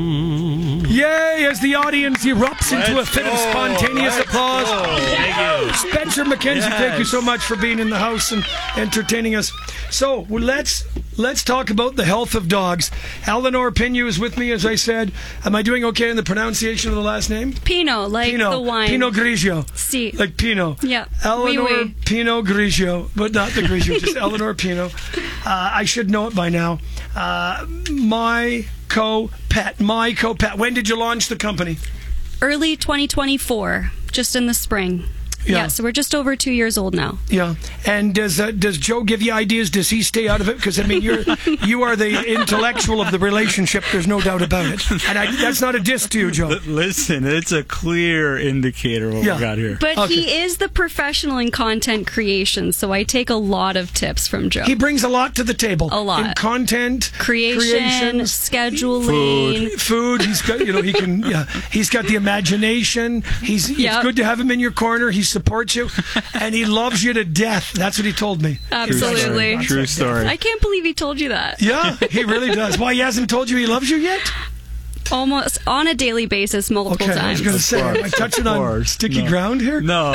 Yay, as the audience erupts into a fit of spontaneous applause. Thank you. Spencer McKenzie, thank you so much for being in the house and entertaining us. So, let's talk about the health of dogs. Eleanor Pinu is with me, as I said. Am I doing okay in the pronunciation of the last name? Pinot, like the wine. Pinot Grigio. Si. Like Pinot. Yeah. Eleanor Oui, oui. Pinot Grigio, but not the Grigio, just Eleanor Pinu. I should know it by now. My co-pet. When did you launch the company? Early 2024, just in the spring. Yeah, so we're just over 2 years old now. Yeah, and does Joe give you ideas? Does he stay out of it? Because I mean, you are the intellectual of the relationship. There's no doubt about it. And that's not a diss to you, Joe. Listen, it's a clear indicator what we got here. But he is the professional in content creation, so I take a lot of tips from Joe. He brings a lot to the table. A lot. In content creation, scheduling, food. He's got, he can. Yeah, he's got the imagination. It's good to have him in your corner. He supports you, and he loves you to death. That's what he told me. Absolutely. True story. I can't believe he told you that. Yeah, he really does. Why, he hasn't told you he loves you yet? Almost on a daily basis, multiple times. I was going to say, am I touching on sticky ground here? No.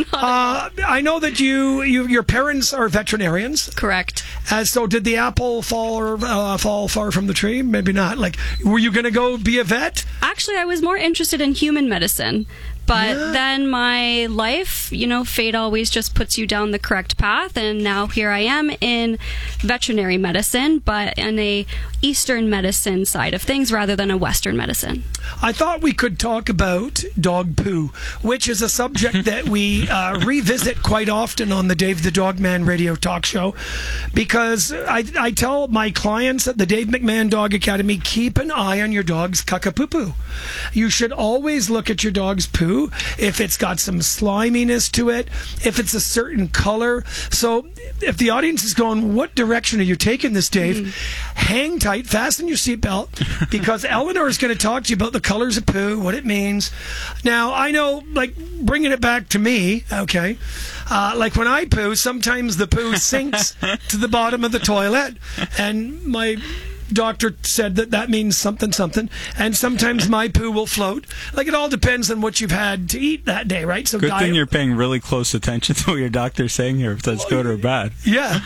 I know that your parents are veterinarians. Correct. So did the apple fall far from the tree? Maybe not. Like, were you going to go be a vet? Actually, I was more interested in human medicine. But then my life, fate always just puts you down the correct path. And now here I am in veterinary medicine, but in a Eastern medicine side of things rather than a Western medicine. I thought we could talk about dog poo, which is a subject that we revisit quite often on the Dave the Dog Man radio talk show, because I tell my clients at the Dave McMahon Dog Academy, keep an eye on your dog's caca-poo-poo. You should always look at your dog's poo. If it's got some sliminess to it, if it's a certain color. So if the audience is going, what direction are you taking this, Dave? Hang tight, fasten your seatbelt, because Eleanor is going to talk to you about the colors of poo, what it means. Now, I know, bringing it back to me, okay, when I poo, sometimes the poo sinks to the bottom of the toilet, and my doctor said that means something, and sometimes my poo will float. It all depends on what you've had to eat that day, right? So good thing you're paying really close attention to what your doctor's saying here, if that's good or bad. Yeah.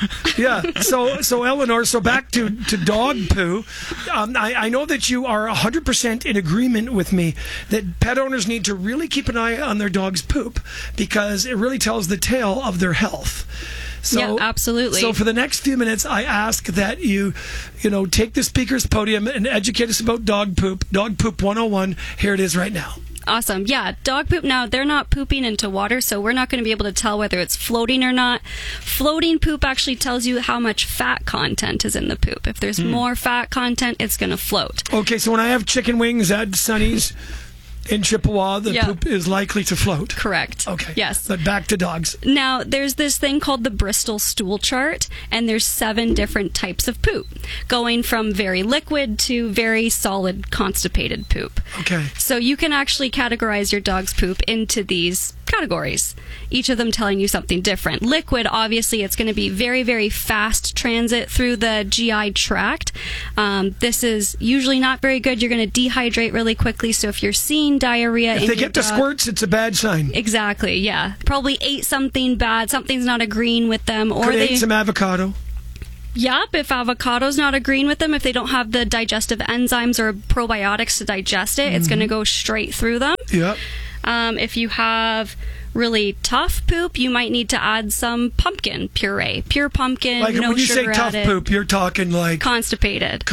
So Eleanor, back to dog poo. I know that you are 100% in agreement with me that pet owners need to really keep an eye on their dog's poop, because it really tells the tale of their health. Yeah, absolutely. So for the next few minutes, I ask that you take the speaker's podium and educate us about dog poop. Dog Poop 101. Here it is right now. Awesome. Yeah, dog poop now, they're not pooping into water, so we're not going to be able to tell whether it's floating or not. Floating poop actually tells you how much fat content is in the poop. If there's more fat content, it's going to float. Okay, so when I have chicken wings at Sonny's in Chippewa, the poop is likely to float. Correct. Okay. Yes. But back to dogs. Now, there's this thing called the Bristol stool chart, and there's 7 different types of poop, going from very liquid to very solid constipated poop. Okay. So you can actually categorize your dog's poop into these categories, each of them telling you something different. Liquid, obviously, it's going to be very, very fast transit through the GI tract. This is usually not very good. You're going to dehydrate really quickly, so if you're seeing diarrhea if they get to squirts, it's a bad sign. Exactly, yeah. Probably ate something bad, something's not agreeing with them. Or could they ate some avocado? Yep, if avocado's not agreeing with them, if they don't have the digestive enzymes or probiotics to digest it, it's going to go straight through them. Yep. If you have really tough poop, you might need to add some pumpkin puree. Pure pumpkin, no sugar added. When you say tough poop, you're talking constipated.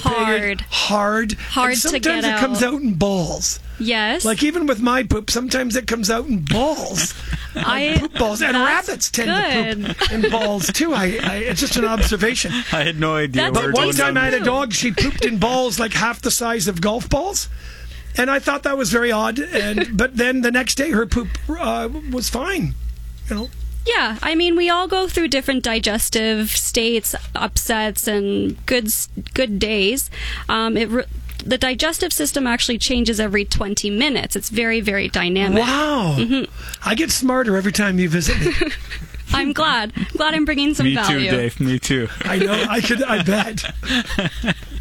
Hard and to get out. Sometimes it comes out in balls. Yes. Even with my poop, sometimes it comes out in balls. Poop balls. And rabbits tend to poop in balls, too. It's just an observation. I had no idea. But one time I had a dog, she pooped in balls half the size of golf balls. And I thought that was very odd. But then the next day, her poop was fine. Yeah, we all go through different digestive states, upsets, and good days. The digestive system actually changes every 20 minutes. It's very, very dynamic. Wow. Mm-hmm. I get smarter every time you visit me. I'm glad. I'm bringing some value. Me too, Dave. Me too. I know. I bet.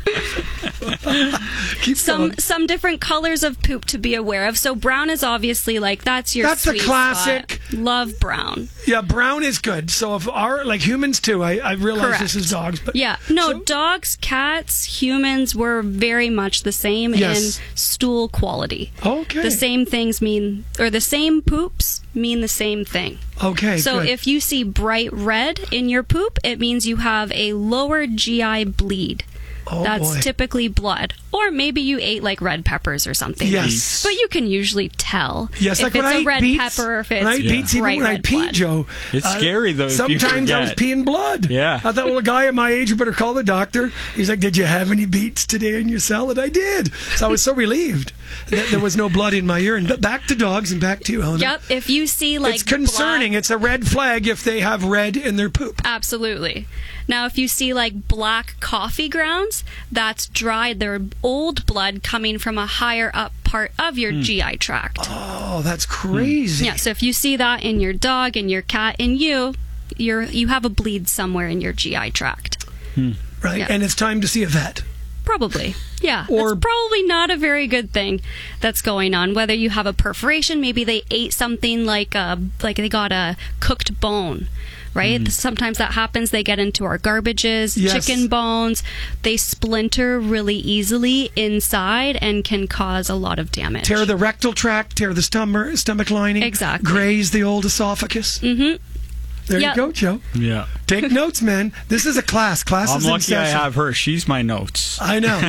Keep going. Some different colors of poop to be aware of. So brown is obviously that's your That's the sweet classic. spot. Love brown. Yeah, brown is good. So if humans too, I realize Correct. this is dogs, but Yeah, no, dogs, cats, humans were very much the same Yes. in stool quality. Okay. The same things mean, or the same poops mean the same thing. Okay, So good. if you see bright red in your poop, it means you have a lower GI bleed. Oh, That's boy. typically blood. Or maybe you ate red peppers or something. Yes. But you can usually tell Yes, if like when it's I a eat red beets, pepper or if when I it's eat beets, even bright when I red pee, blood. Joe. It's scary, though, if you Sometimes I was forget. peeing blood. Yeah. I thought, well, a guy at my age, you better call the doctor. He's like, did you have any beets today in your salad? I did. So I was so relieved that there was no blood in my urine. But back to dogs and back to you, Eleanor. Yep, if you see It's concerning. black- It's a red flag if they have red in their poop. Absolutely. Now, if you see black coffee grounds, that's dried. They're old blood coming from a higher up part of your GI tract. Oh, that's crazy. Yeah, so if you see that in your dog and your cat and you have a bleed somewhere in your GI tract. Right. Yeah. And it's time to see a vet. Probably. Yeah. Or- it's probably not a very good thing that's going on. Whether you have a perforation, maybe they ate something like they got a cooked bone. Right? Sometimes that happens. They get into our garbages, Yes. chicken bones. They splinter really easily inside and can cause a lot of damage. Tear the rectal tract, tear the stomach lining. Exactly. Graze the old esophagus. Mm-hmm. There Yep. you go, Joe. Yeah. Take notes, man. This is a class. Class I'm is in lucky I session. have her. She's my notes. I know.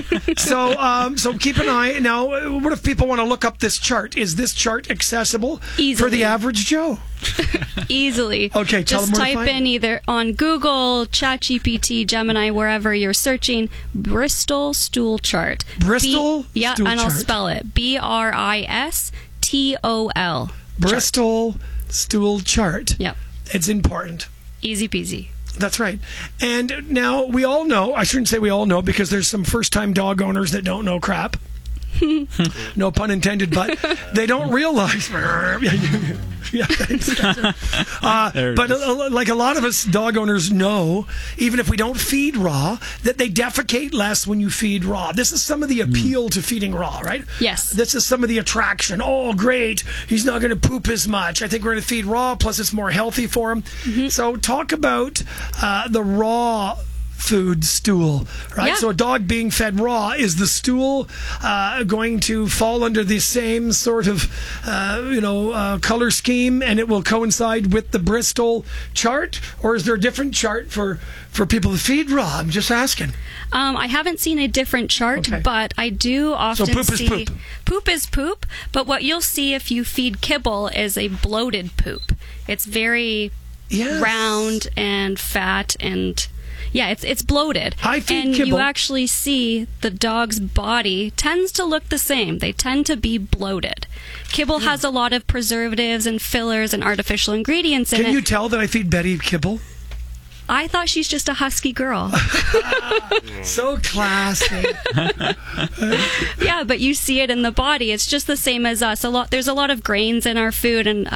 So keep an eye. Now, what if people want to look up this chart? Is this chart accessible for Easily. the average Joe? Easily. Okay, tell just them where to type find in it. either on Google, ChatGPT, Gemini, wherever you're searching, Bristol stool chart. Bristol yeah, stool and I'll chart. spell it BRISTOL. Bristol stool chart. Yep. It's important. Easy peasy. That's right. And now we all know, I shouldn't say we all know because there's some first-time dog owners that don't know crap. No pun intended, but they don't realize. Yeah, thanks. There it But is. like a lot of us dog owners know, even if we don't feed raw, that they defecate less when you feed raw. This is some of the appeal to feeding raw, right? Yes. This is some of the attraction. Oh, great. He's not going to poop as much. I think we're going to feed raw, plus it's more healthy for him. So talk about the raw food stool, right? Yeah. So a dog being fed raw, is the stool going to fall under the same sort of color scheme, and it will coincide with the Bristol chart, or is there a different chart for people to feed raw? I'm just asking. I haven't seen a different chart, Okay. but I do often poop is see poop. Poop is poop. But what you'll see if you feed kibble is a bloated poop. It's very Yes. round and fat and. Yeah, it's bloated. I feed and kibble. you actually see the dog's body tends to look the same. They tend to be bloated. Kibble has a lot of preservatives and fillers and artificial ingredients in Can it. you tell that I feed Betty kibble? I thought she's just a husky girl. So classy. Yeah, but you see it in the body. It's just the same as us. There's a lot of grains in our food and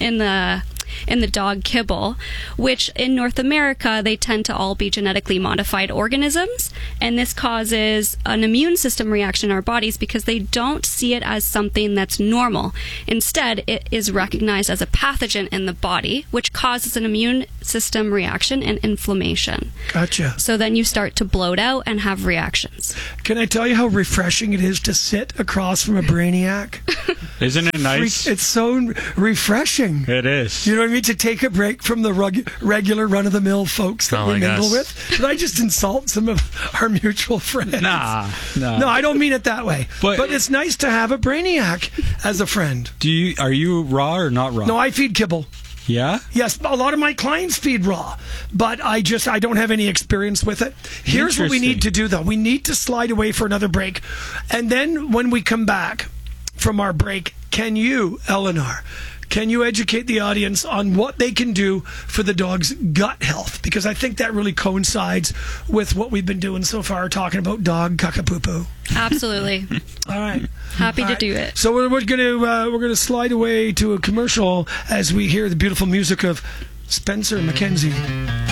in the dog kibble, which in North America they tend to all be genetically modified organisms, and this causes an immune system reaction in our bodies because they don't see it as something that's normal. Instead, it is recognized as a pathogen in the body, which causes an immune system reaction and inflammation. Gotcha. So then you start to bloat out and have reactions. Can I tell you how refreshing it is to sit across from a brainiac? Isn't it nice? It's so refreshing. It is. You know what I mean? To take a break from the regular run-of-the-mill folks that Not we like mingle us. with. Did I just insult some of our mutual friends? Nah. No, I don't mean it that way. But- But it's nice to have a brainiac as a friend. Are you raw or not raw? No, I feed kibble. Yeah? Yes, a lot of my clients feed raw, but I don't have any experience with it. Here's what we need to do, though. We need to slide away for another break. And then when we come back from our break, can you, Eleanor, educate the audience on what they can do for the dog's gut health? Because I think that really coincides with what we've been doing so far, talking about dog caca-poo-poo. Absolutely. All right. Happy All to right. do it. So we're gonna slide away to a commercial as we hear the beautiful music of Spencer McKenzie.